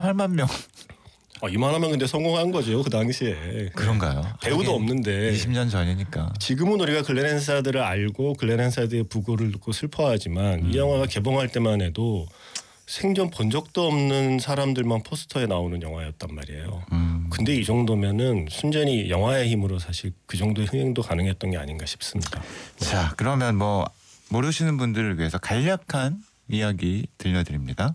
8만 명. 이만하면 근데 성공한 거죠 그 당시에. 그런가요? 배우도 없는데 20년 전이니까. 지금은 우리가 글렌 헨사드를 알고 글렌 헨사드의 부고를 듣고 슬퍼하지만 이 영화가 개봉할 때만 해도 생전 본 적도 없는 사람들만 포스터에 나오는 영화였단 말이에요. 근데 이 정도면은 순전히 영화의 힘으로 사실 그 정도의 흥행도 가능했던 게 아닌가 싶습니다. 자, 그러면 뭐 모르시는 분들을 위해서 간략한 이야기 들려드립니다.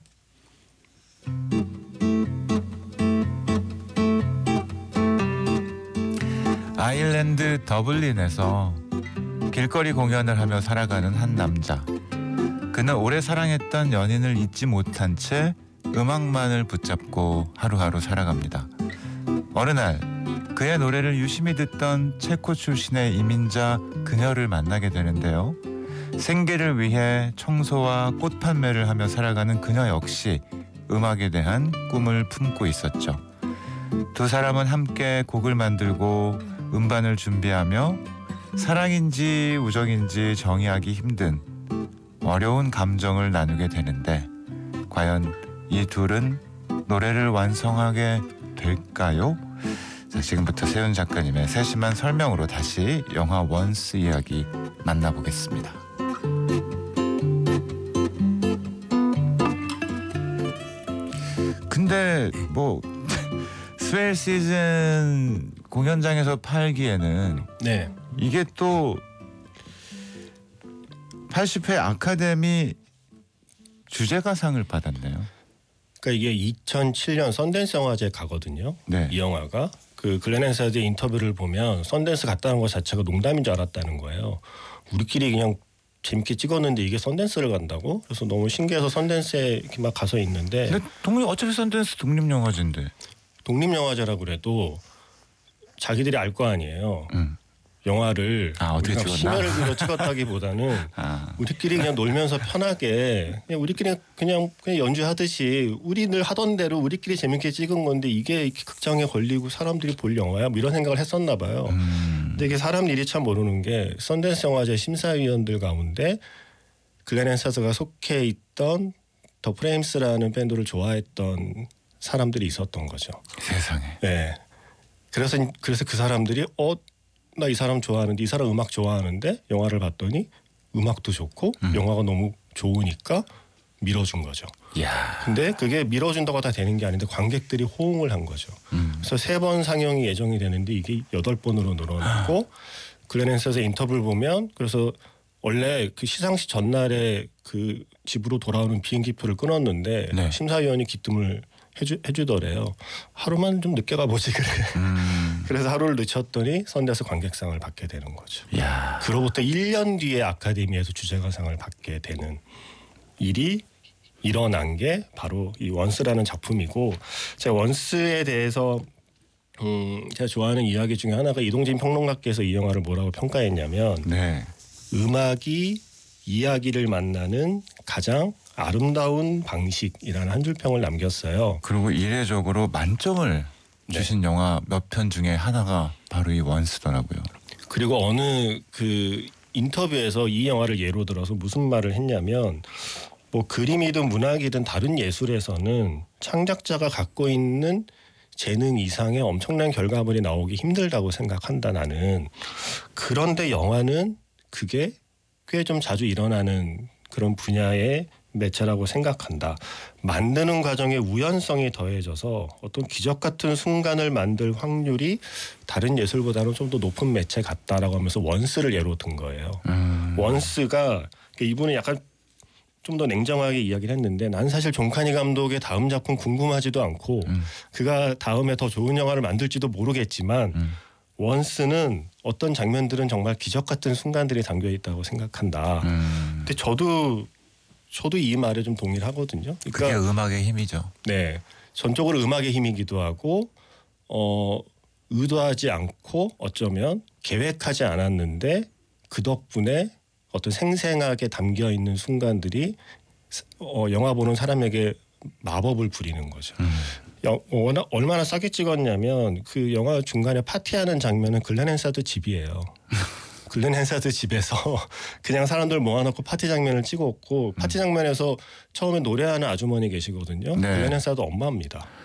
아일랜드 더블린에서 길거리 공연을 하며 살아가는 한 남자. 그는 오래 사랑했던 연인을 잊지 못한 채 음악만을 붙잡고 하루하루 살아갑니다. 어느 날 그의 노래를 유심히 듣던 체코 출신의 이민자 그녀를 만나게 되는데요. 생계를 위해 청소와 꽃 판매를 하며 살아가는 그녀 역시 음악에 대한 꿈을 품고 있었죠. 두 사람은 함께 곡을 만들고 음반을 준비하며 사랑인지 우정인지 정의하기 힘든 어려운 감정을 나누게 되는데 과연 이 둘은 노래를 완성하게 될까요? 자, 지금부터 세훈 작가님의 세심한 설명으로 다시 영화 원스 이야기 만나보겠습니다. 근데 뭐 스웰 시즌 공연장에서 팔기에는 네. 이게 또 80회 아카데미 주제가상을 받았네요. 그러니까 이게 2007년 선댄스 영화제 가거든요. 네. 이 영화가 그 글렌 헨사드의 인터뷰를 보면 선댄스 갔다는 것 자체가 농담인 줄 알았다는 거예요. 우리끼리 그냥 재밌게 찍었는데 이게 선댄스를 간다고? 그래서 너무 신기해서 선댄스에 이렇게 막 가서 있는데. 근데 어차피 선댄스 독립영화제인데. 독립영화제라고 그래도 자기들이 알 거 아니에요. 영화를 어떻게 찍었나? 심혈을 기울여 찍었다기보다는 우리끼리 그냥 놀면서 편하게 그냥 우리끼리 그냥 연주하듯이 우리 늘 하던 대로 우리끼리 재밌게 찍은 건데 이게 극장에 걸리고 사람들이 볼 영화야? 뭐 이런 생각을 했었나 봐요. 근데 이게 사람 일이 참 모르는 게 선댄스 영화제 심사위원들 가운데 글렌 헨사드가 속해 있던 더 프레임스라는 밴드를 좋아했던 사람들이 있었던 거죠. 세상에. 네. 그래서 그 사람들이 나 이 사람 좋아하는데 이 사람 음악 좋아하는데 영화를 봤더니 음악도 좋고 영화가 너무 좋으니까 밀어준 거죠. 이야. 근데 그게 밀어준다고 다 되는 게 아닌데 관객들이 호응을 한 거죠. 그래서 3번 상영이 예정이 되는데 이게 8번으로 늘어났고 글렌 헨사드의 인터뷰를 보면 그래서 원래 그 시상식 전날에 그 집으로 돌아오는 비행기표를 끊었는데 네. 심사위원이 기뜸을 해주더래요. 하루만 좀 늦게 가보지 그래. 그래서 하루를 늦췄더니 선댄스 관객상을 받게 되는 거죠. 이야. 그로부터 1년 뒤에 아카데미에서 주제가상을 받게 되는 일이 일어난 게 바로 이 원스라는 작품이고 제가 원스에 대해서 제가 좋아하는 이야기 중에 하나가 이동진 평론가께서 이 영화를 뭐라고 평가했냐면 네. 음악이 이야기를 만나는 가장 아름다운 방식이라는 한 줄 평을 남겼어요. 그리고 이례적으로 만점을 주신 영화 몇 편 중에 하나가 바로 이 원스더라고요. 그리고 어느 그 인터뷰에서 이 영화를 예로 들어서 무슨 말을 했냐면 뭐 그림이든 문학이든 다른 예술에서는 창작자가 갖고 있는 재능 이상의 엄청난 결과물이 나오기 힘들다고 생각한다 나는. 그런데 영화는 그게 꽤 좀 자주 일어나는 그런 분야의 매체라고 생각한다. 만드는 과정에 우연성이 더해져서 어떤 기적 같은 순간을 만들 확률이 다른 예술보다는 좀 더 높은 매체 같다라고 하면서 원스를 예로 든 거예요. 원스가 이분은 약간 좀 더 냉정하게 이야기를 했는데 난 사실 존 카니 감독의 다음 작품 궁금하지도 않고 그가 다음에 더 좋은 영화를 만들지도 모르겠지만 원스는 어떤 장면들은 정말 기적 같은 순간들이 담겨 있다고 생각한다. 근데 저도 이 말에 좀 동의를 하거든요. 그러니까 그게 음악의 힘이죠. 네, 전적으로 음악의 힘이기도 하고 의도하지 않고 어쩌면 계획하지 않았는데 그 덕분에 어떤 생생하게 담겨 있는 순간들이 영화 보는 사람에게 마법을 부리는 거죠. 얼마나 싸게 찍었냐면 그 영화 중간에 파티하는 장면은 글렌 헨사드 집이에요. 글렌 헨사드 집에서 그냥 사람들 모아놓고 파티 장면을 찍었고 파티 장면에서 처음에 노래하는 아주머니 계시거든요. 네. 글렌 헨사드 엄마입니다.